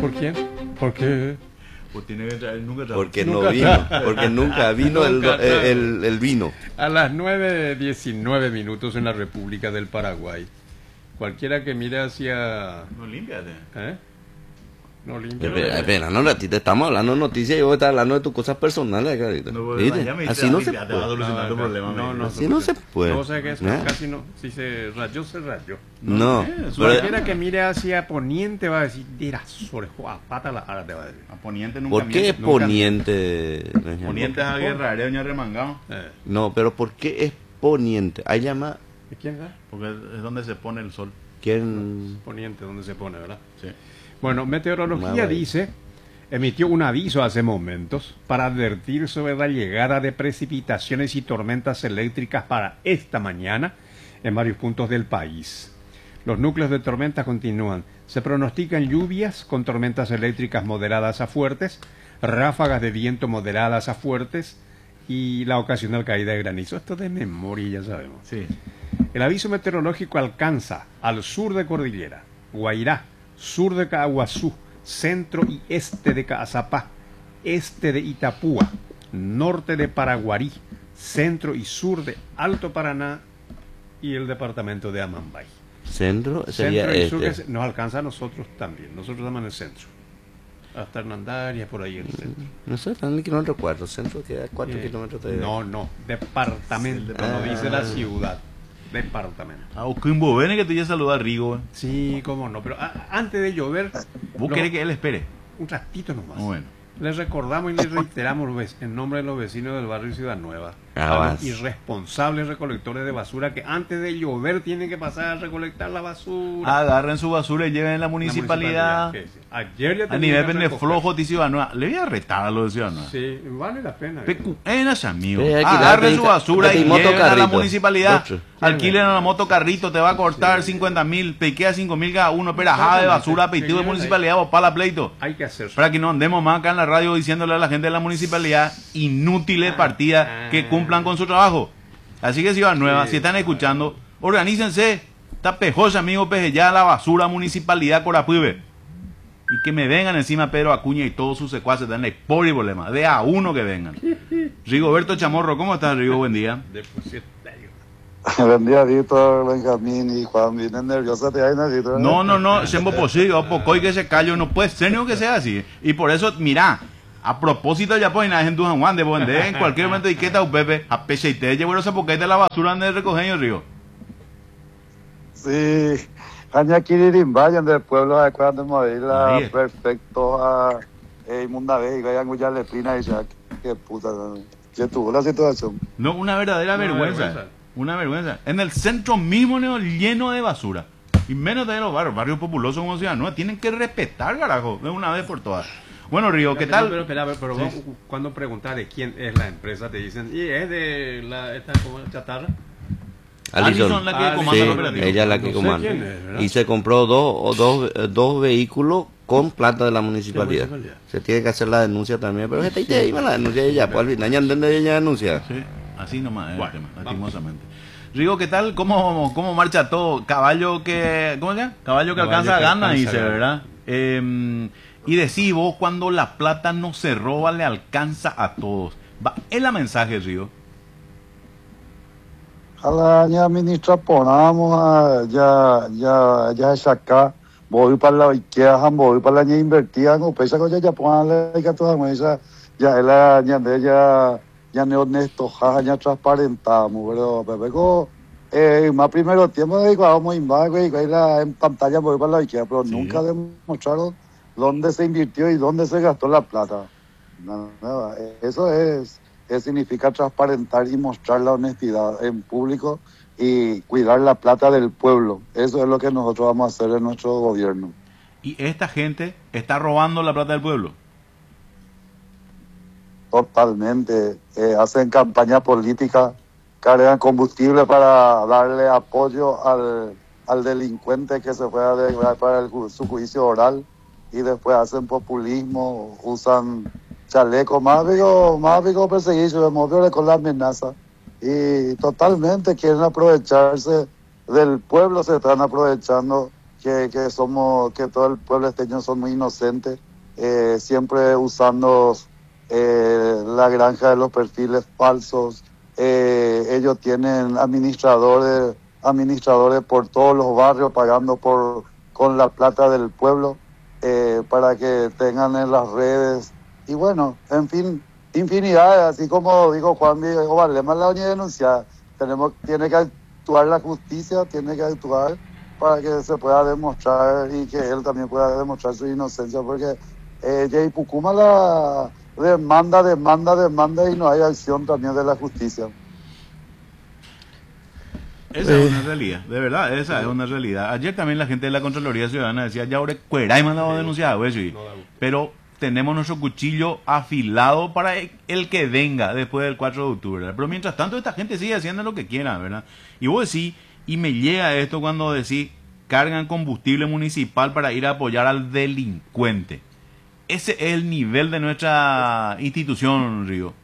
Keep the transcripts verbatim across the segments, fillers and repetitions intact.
¿Por quién? ¿Por qué? Pues tiene que traer, nunca trajo. Porque Nunca no vino, trajo. porque nunca vino el, Nunca trajo. el, el vino. A las nueve diecinueve minutos en la República del Paraguay. Cualquiera que mire hacia... No, límpiate. ¿Eh? No limpia. Espera, espera, no, a ti te estamos hablando de noticias y vos estás hablando de tus cosas personales acá ahorita. No, ¿Viste? ya me Así no se limpiate, vas a puede. solucionar tu No, problema. no, me no, dices. Así no se puede. No sé qué es, ¿Eh? casi no. Si se rayó, se rayó. No, eh, pero- Cualquiera que mire hacia poniente va a decir, dirá, sobre a pata la ara te va a decir. A Poniente nunca ¿por qué es miente. nunca- poniente? Poniente es Javier Rareo, doña Remangado. Eh, No, pero ¿por qué es poniente? Ahí llama, ¿y quién sabe? Porque es donde se pone el sol. ¿quién? Poniente, donde se pone, ¿verdad? Sí. Bueno, meteorología Nada ahí. dice, emitió un aviso hace momentos para advertir sobre la llegada de precipitaciones y tormentas eléctricas para esta mañana en varios puntos del país. Los núcleos de tormenta continúan. Se pronostican lluvias con tormentas eléctricas moderadas a fuertes, ráfagas de viento moderadas a fuertes y la ocasional caída de granizo. Esto de memoria ya sabemos. Sí. El aviso meteorológico alcanza al sur de Cordillera, Guairá, sur de Caguazú, centro y este de Caazapá, este de Itapúa, norte de Paraguarí, centro y sur de Alto Paraná y el departamento de Amambay. Centro sería Centro y sur este. que nos alcanza a nosotros también. Nosotros estamos en el centro. Hasta Hernandarias, por ahí el centro. No sé, están en el kilómetro cuatro, centro queda cuatro Eh, kilómetros de... No, no, departamento, Sí, el no departamento. dice la ciudad. Departamento. A Oquimbo, ven que te ya saludar a Rigo. eh. Sí, cómo no, pero a- antes de llover, ¿Vos lo- querés que él espere? un ratito nomás. Bueno. Les recordamos y les reiteramos los vec- en nombre de los vecinos del barrio Ciudad Nueva, Ah, a vas. los irresponsables recolectores de basura que antes de llover tienen que pasar a recolectar la basura. Agarren su basura y lleven en la La municipalidad. ¿Qué es? Ayer ya A tenían nivel que de recoger. flojo de Ciudad Nueva. Le voy a retar a los de Ciudad Nueva. Sí, vale la pena. Pecuenas, amigo. Ve, aquí Agarren la- su basura vete y y moto lleven a la carrito. municipalidad. Otro. Alquilen a la moto carrito, te va a cortar cincuenta mil, te queda cinco mil cada uno, pero ajá de basura, peitido de municipalidad, vos para la pleito. Hay que hacer. Para que no andemos más acá en la radio diciéndole a la gente de la municipalidad inútiles partidas que cumplan con su trabajo. Así que Ciudad Nueva, Sí, si están escuchando, organícense. Está pejosa, amigo, peje ya la basura municipalidad Corapuibe. Y que me vengan encima Pedro Acuña y todos sus secuaces, denle por y problema. De a uno que vengan. Rigoberto Chamorro, ¿cómo estás, Rigo? Buen día. Después, sí, Buen día, Víctor, Benjamín y Juan. Vienen nerviosos, te hay Víctor. No, no, no, siempre posible, o poco y que se callo, no puede ser ni que sea así. Y por eso, mira, a propósito ya pues nada en tu Juan de Bondé, en cualquier momento y que está Pepe, a peche y te llevo esa poqueta de la basura de recoger Río. Sí, Aña Kiririmbayan del pueblo de cuando Movila, Ahí es. perfecto a eh, Inmunda Vega, y Anguya Lepina y ya. Qué puta, que tuvo la situación. No, una verdadera Una vergüenza, vergüenza. una vergüenza. En el centro mismo Neo, lleno de basura. Y menos de los barrios, barrios populosos como Ciudad Nueva, tienen que respetar, carajo, de una vez por todas. Bueno, Río, ¿qué Pero, tal? Pero, espera, pero Sí. vos, cuando preguntas de quién es la empresa, te dicen, y es de la esta como chatarra. Alison, Alison. la que Ah, comanda Sí, el operativo. ella es la No que sé comanda. quién es, ¿verdad? Y se compró dos, o dos, eh, dos vehículos con plata de la municipalidad. municipalidad? Se tiene que hacer la denuncia también, pero esta idea iba la denuncia ella, pues al final ya entiende ella denuncia. Sí, así nomás es Bueno, el tema, vamos. lastimosamente. Rigo, ¿qué tal? ¿Cómo, cómo marcha todo? Caballo que... ¿Cómo se llama? Caballo que Caballo alcanza que gana, alcanza dice, gana. ¿verdad? Eh, y decís vos, cuando la plata no se roba, le alcanza a todos. Va, es la mensaje, Rigo. A la aña ministra ponamos a ya, ya, ya es acá. Voy para la Ikea, voy para la aña invertida, no pesa con ya ya ponle que toda mesa, ya es la aña de ella, ya no honesto, ja, ya transparentamos, pero Pepe, co, eh, más primero tiempo de que vamos a güey, que la en pantalla voy para la Ikea, pero Sí. nunca demostraron dónde se invirtió y dónde se gastó la plata. No, no, eso es, es significa transparentar y mostrar la honestidad en público y cuidar la plata del pueblo. Eso es lo que nosotros vamos a hacer en nuestro gobierno. Y esta gente está robando la plata del pueblo. Totalmente. Eh, hacen campaña política, cargan combustible para darle apoyo al, al delincuente que se fue a declarar para el ju- su juicio oral y después hacen populismo, usan chaleco, más digo, más digo perseguirse, movió con la amenaza y totalmente quieren aprovecharse del pueblo, se están aprovechando que, que somos, que todo el pueblo esteño son muy inocentes, eh, siempre usando eh, la granja de los perfiles falsos. Eh, ellos tienen administradores, administradores por todos los barrios pagando por con la plata del pueblo eh, para que tengan en las redes. Y bueno, en fin, infinidad, así como dijo Juan Valema, la doña denunciada. Tenemos, tiene que actuar la justicia, tiene que actuar para que se pueda demostrar y que él también pueda demostrar su inocencia, porque eh, Jay Pucuma la demanda, demanda, demanda y no hay acción también de la justicia. Esa eh, es una realidad, de verdad, esa es una realidad. Ayer también la gente de la Contraloría Ciudadana decía, ya ahora cuera y mandamos a denunciar, güey, sí. Pero tenemos nuestro cuchillo afilado para el que venga después del cuatro de octubre, ¿verdad? Pero mientras tanto esta gente sigue haciendo lo que quiera, ¿verdad? Y vos decís, y me llega esto cuando decís, cargan combustible municipal para ir a apoyar al delincuente. Ese es el nivel de nuestra institución, Río.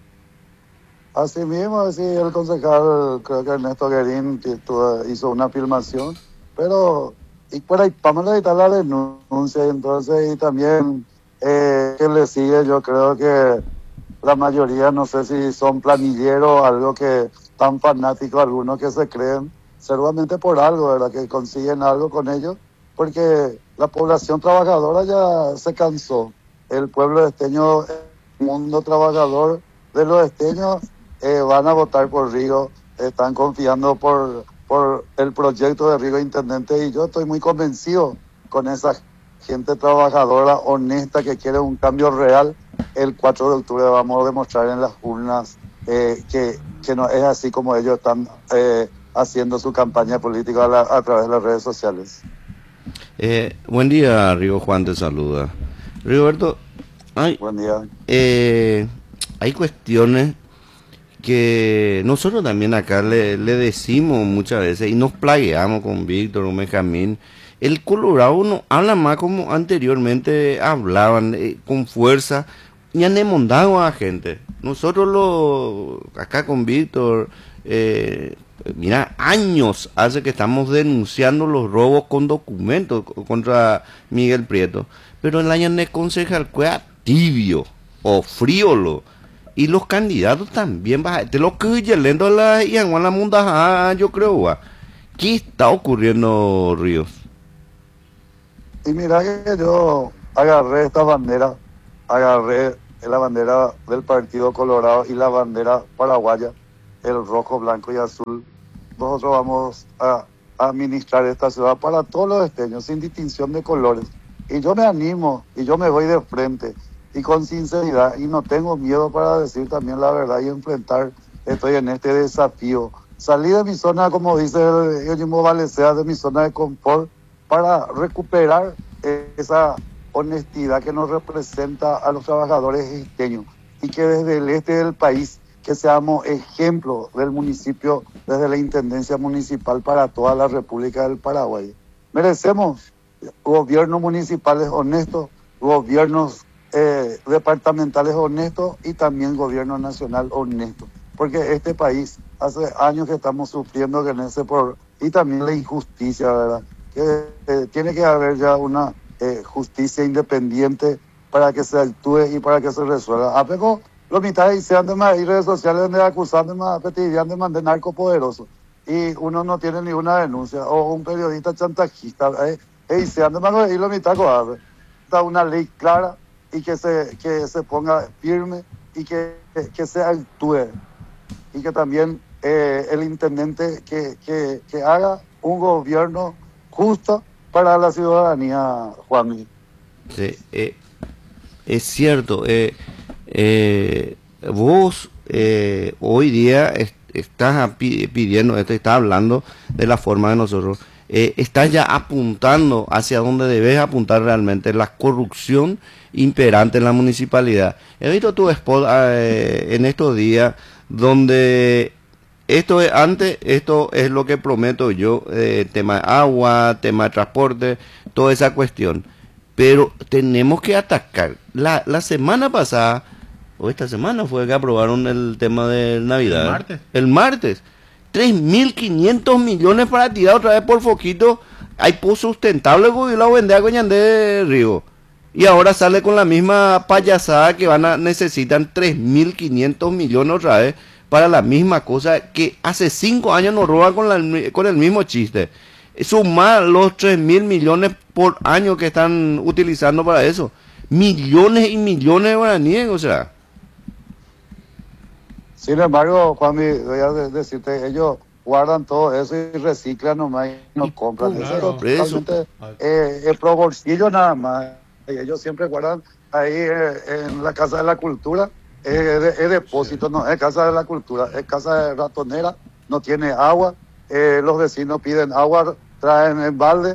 Así mismo, así el concejal, creo que Ernesto Guerín hizo una filmación, pero y por ahí vamos a editar la denuncia, entonces, y también eh, que le sigue, yo creo que la mayoría, no sé si son planilleros, algo que tan fanáticos, algunos que se creen, seguramente por algo, ¿verdad? Que consiguen algo con ellos, porque la población trabajadora ya se cansó. El pueblo esteño, el mundo trabajador de los esteños, eh, van a votar por Rigo, están confiando por, por el proyecto de Rigo Intendente, y yo estoy muy convencido con esa gente trabajadora, honesta, que quiere un cambio real. El cuatro de octubre vamos a demostrar en las urnas eh, que, que no es así como ellos están eh, haciendo su campaña política a, la, a través de las redes sociales. Eh, buen día, Rigo. Juan te saluda. Rigoberto, hay, buen día. Eh, hay cuestiones que nosotros también acá le, le decimos muchas veces y nos plagueamos con Víctor, con Benjamín. El Colorado no habla más como anteriormente hablaban, eh, con fuerza, y han demandado a la gente. Nosotros lo, acá con Víctor, eh, mira, años hace que estamos denunciando los robos con documentos contra Miguel Prieto, pero el año de concejal fue tibio o fríolo. Y los candidatos también, te lo que ya lento la y en la munda, yo creo, va. ¿Qué está ocurriendo, Ríos? Y mira que yo agarré esta bandera, agarré la bandera del Partido Colorado y la bandera paraguaya, el rojo, blanco y azul. Nosotros vamos a administrar esta ciudad para todos los esteños, sin distinción de colores. Y yo me animo, y yo me voy de frente, y con sinceridad, y no tengo miedo para decir también la verdad y enfrentar, estoy en este desafío. Salí de mi zona, como dice el mismo Valecea, de mi zona de confort, para recuperar esa honestidad que nos representa a los trabajadores esteños, y que desde el este del país, que seamos ejemplo del municipio, desde la Intendencia Municipal para toda la República del Paraguay. Merecemos gobiernos municipales honestos, gobiernos eh, departamentales honestos y también gobierno nacional honesto, porque este país hace años que estamos sufriendo que en ese por y también la injusticia, ¿verdad? Que eh, tiene que haber ya una eh, justicia independiente para que se actúe y para que se resuelva. A poco los mitades se andan más y redes sociales donde acusan de más petirían de mandar narcopoderosos y uno no tiene ninguna denuncia, o un periodista chantajista, eh, y se andan más y los mitades está una ley clara y que se que se ponga firme y que, que, que se actúe, y que también eh, el intendente que, que, que haga un gobierno justo para la ciudadanía, Juan. Sí, eh, es cierto. Eh, eh, vos eh, hoy día est estás pidiendo esto, estás hablando de la forma de nosotros. Eh, estás ya apuntando hacia donde debes apuntar realmente, la corrupción imperante en la municipalidad. He visto tu spot eh, en estos días donde esto es antes, esto es lo que prometo yo, eh, tema de agua, tema de transporte, toda esa cuestión. Pero tenemos que atacar. La, la semana pasada, o esta semana fue que aprobaron el tema de Navidad. El martes. El martes. tres mil quinientos millones para tirar otra vez por foquito hay pozo sustentable y la vende a Coñandé Río. Y ahora sale con la misma payasada que van a necesitan tres mil quinientos millones otra vez para la misma cosa que hace cinco años nos roban con, la, con el mismo chiste. Sumar los tres mil millones por año que están utilizando para eso. Millones y millones de guaraníes, o sea. Sin embargo, Juan, voy a de- decirte, ellos guardan todo eso y reciclan nomás y no Y compran. Eso es claro, totalmente eh, es pro bolsillo nada más. Y ellos siempre guardan ahí eh, en la Casa de la Cultura. Es, de- es depósito, no es Casa de la Cultura, es casa de ratonera, no tiene agua. Eh, los vecinos piden agua, traen en balde.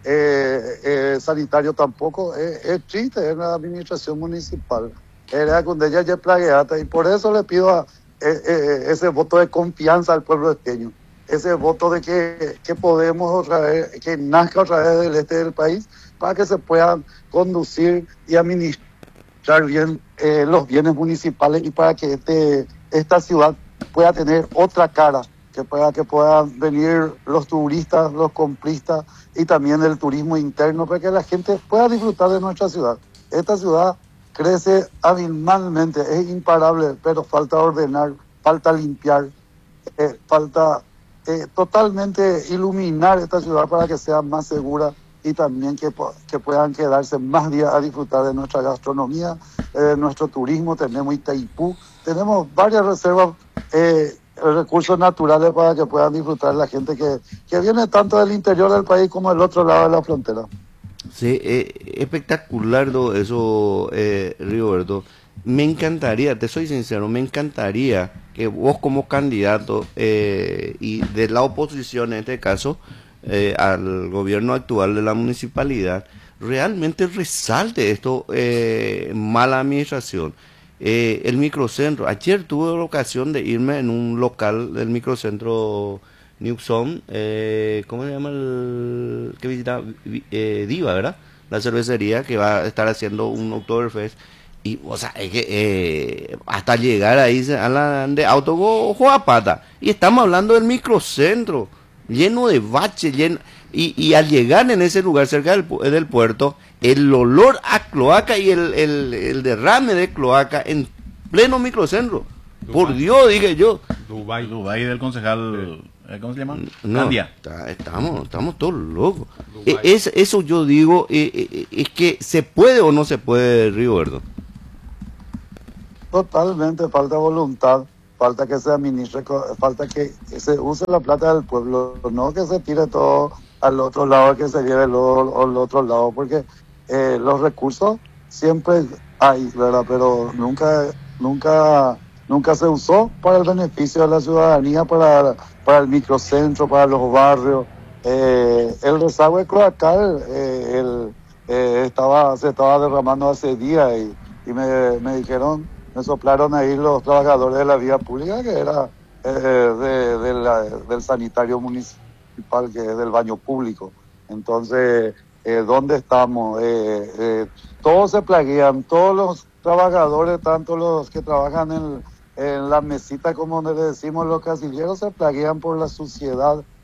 Eh, eh, sanitario tampoco. Eh, es triste, es la administración municipal. Era cuando ella ya plagueata y por eso le pido a, eh, eh, ese voto de confianza al pueblo esteño, ese voto de que, que podemos otra vez, que nazca otra vez del este del país para que se puedan conducir y administrar bien eh, los bienes municipales y para que este, esta ciudad pueda tener otra cara, que pueda que puedan venir los turistas, los compristas y también el turismo interno para que la gente pueda disfrutar de nuestra ciudad. Esta ciudad crece abismalmente, es imparable, pero falta ordenar, falta limpiar, eh, falta eh, totalmente iluminar esta ciudad para que sea más segura y también que, po- que puedan quedarse más días a disfrutar de nuestra gastronomía, eh, de nuestro turismo. Tenemos Itaipú, tenemos varias reservas, eh, recursos naturales para que puedan disfrutar la gente que, que viene tanto del interior del país como del otro lado de la frontera. Sí, eh, espectacular todo eso, eh, Rigoberto. Me encantaría, te soy sincero, me encantaría que vos como candidato eh, y de la oposición en este caso eh, al gobierno actual de la municipalidad realmente resalte esto, eh, mala administración. Eh, el microcentro, ayer tuve la ocasión de irme en un local del microcentro Newsom, eh, ¿cómo se llama el que visita? Vi- eh, Diva, ¿verdad? La cervecería que va a estar haciendo un Oktoberfest. Y, o sea, es que eh, hasta llegar ahí se- a la de autogo a pata. Y estamos hablando del microcentro, lleno de baches, lleno, y, y al llegar en ese lugar cerca del, pu- del puerto, el olor a cloaca y el, el, el derrame de cloaca en pleno microcentro. Por Dubái. Dios, dije yo. Dubái. Dubái del concejal, eh, ¿cómo se llama? No, Candia. está- estamos, estamos todos locos. Dubái. E- es, eso yo digo, eh, eh, es que se puede o no se puede, Rigoberto. Totalmente, falta voluntad, falta que se administre, co- falta que se use la plata del pueblo, no que se tire todo al otro lado, que se lleve lo- al otro lado, porque eh, los recursos siempre hay, ¿verdad? Pero nunca, nunca, nunca se usó para el beneficio de la ciudadanía, para, para el microcentro, para los barrios. Eh, el desagüe cloacal, eh, el, eh, estaba, se estaba derramando hace días y, y me, me dijeron, me soplaron ahí los trabajadores de la vía pública, que era eh, de, de la- del sanitario municipal, que es del baño público. Entonces, eh, ¿dónde estamos? Eh, eh, todos se plaguean, todos los trabajadores, tanto los que trabajan en, en la mesita como le decimos los casilleros, se plaguean por la suciedad